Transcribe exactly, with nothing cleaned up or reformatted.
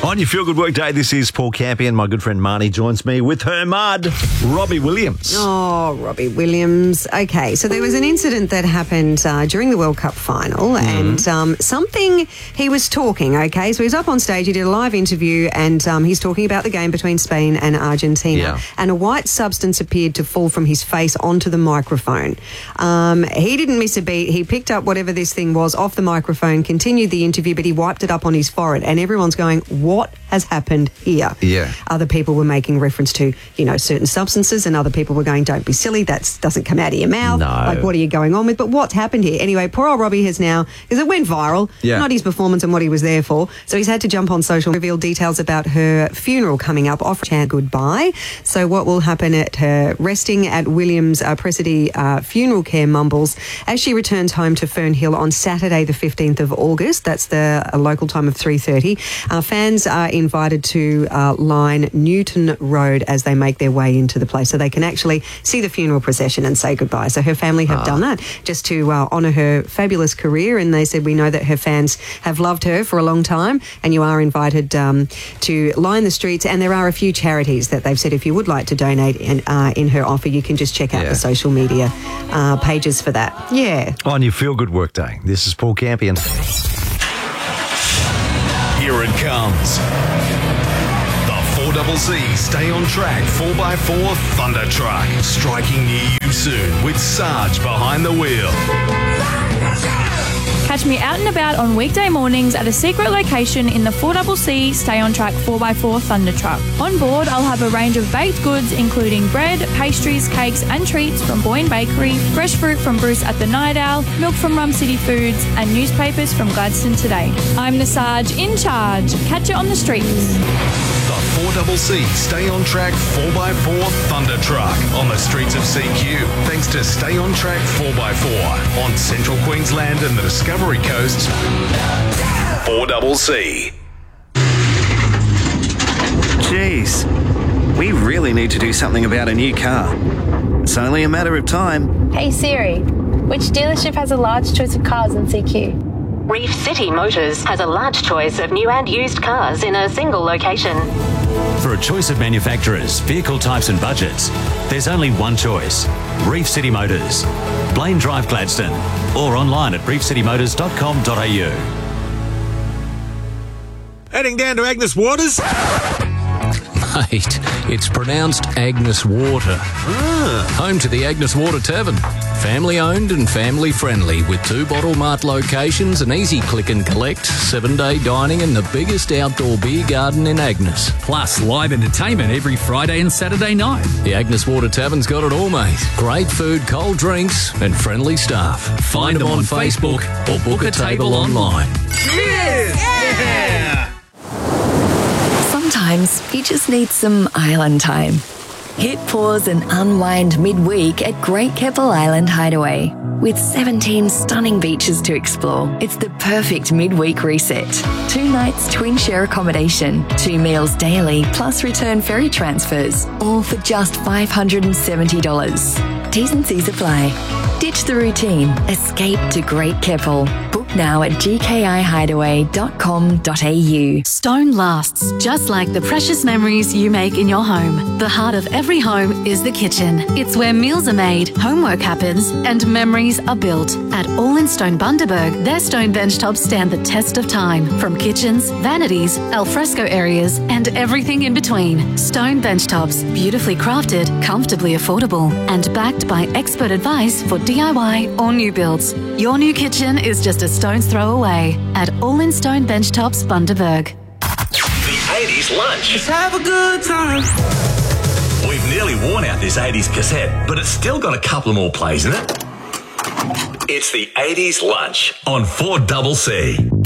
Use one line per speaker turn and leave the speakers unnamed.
On your Feel Good Work Day, this is Paul Campion. My good friend Marnie joins me with her mud, Robbie Williams.
Oh, Robbie Williams. Okay, so there was an incident that happened uh, during the World Cup final mm. and um, something he was talking, okay? So he was up on stage, he did a live interview and um, he's talking about the game between Spain and Argentina
yeah.
and a white substance appeared to fall from his face onto the microphone. Um, he didn't miss a beat. He picked up whatever this thing was off the microphone, continued the interview, but he wiped it up on his forehead and everyone's going, what has happened here?
Yeah.
Other people were making reference to, you know, certain substances and other people were going, don't be silly, that doesn't come out of your mouth.
No.
Like, what are you going on with? But what's happened here? Anyway, poor old Robbie has now, because it went viral,
yeah.
not his performance and what he was there for, so he's had to jump on social, reveal details about her funeral coming up, offer her goodbye. So what will happen at her resting at Williams uh, Presedy uh, Funeral Care Mumbles as she returns home to Fernhill on Saturday the fifteenth of August. That's the uh, local time of three thirty. Uh, fans are invited to uh, line Newton Road as they make their way into the place so they can actually see the funeral procession and say goodbye. So her family have ah. done that just to uh, honour her fabulous career, and they said, we know that her fans have loved her for a long time and you are invited um, to line the streets, and there are a few charities that they've said if you would like to donate in, uh, in her offer, you can just check out yeah. the social media uh, pages for that. Yeah.
On your Feel Good Work Day, this is Paul Campion.
Here it comes. The four C C Stay on Track four by four Thunder Truck. Striking near you soon with Sarge behind the wheel.
Catch me out and about on weekday mornings at a secret location in the four C C Stay on Track four by four Thunder Truck. On board, I'll have a range of baked goods including bread, pastries, cakes and treats from Boyne Bakery, fresh fruit from Bruce at the Night Owl, milk from Rum City Foods and newspapers from Gladstone Today. I'm the Sarge in charge. Catch it on the streets.
The four C C Stay on Track four by four Thunder Truck on the streets of C Q. Thanks to Stay on Track four by four on Central Queensland and the Discovery Coast. four C C.
Jeez, we really need to do something about a new car. It's only a matter of time.
Hey Siri, which dealership has a large choice of cars in C Q?
Reef City Motors has a large choice of new and used cars in a single location.
For a choice of manufacturers, vehicle types and budgets, there's only one choice. Reef City Motors. Blaine Drive, Gladstone. Or online at reef city motors dot com dot a u.
Heading down to Agnes Waters.
Mate, it's pronounced Agnes Water.
Ah.
Home to the Agnes Water Tavern. Family owned and family friendly with two Bottle Mart locations, an easy click and collect, seven day dining and the biggest outdoor beer garden in Agnes.
Plus live entertainment every Friday and Saturday night.
The Agnes Water Tavern's got it all, mate. Great food, cold drinks and friendly staff. Find, Find them, them on Facebook, Facebook or book a table online.
Cheers! Yeah!
Sometimes you just need some island time. Hit pause and unwind midweek at Great Keppel Island Hideaway. With seventeen stunning beaches to explore, it's the perfect midweek reset. Two nights twin share accommodation, two meals daily, plus return ferry transfers, all for just five hundred seventy dollars. T's and C's apply. Ditch the routine. Escape to Great Keppel. Book now at g k i hideaway dot com dot a u.
Stone lasts, just like the precious memories you make in your home. The heart of every home is the kitchen. It's where meals are made, homework happens, and memories are built. At All in Stone Bundaberg, their stone benchtops stand the test of time. From kitchens, vanities, alfresco areas, and everything in between. Stone benchtops, beautifully crafted, comfortably affordable, and backed by expert advice for D I Y or new builds. Your new kitchen is just a stone's throw away at All in Stone Benchtops Bundaberg.
The eighties lunch.
Let's have a good time.
We've nearly worn out this eighties cassette, but it's still got a couple more plays in it. It's the eighties lunch on four C C.